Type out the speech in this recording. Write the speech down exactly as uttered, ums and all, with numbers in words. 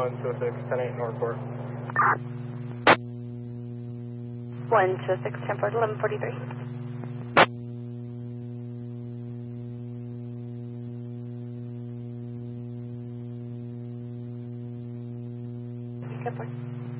one two six, ten eight Northport. one two six, ten four, eleven forty-three. ten four.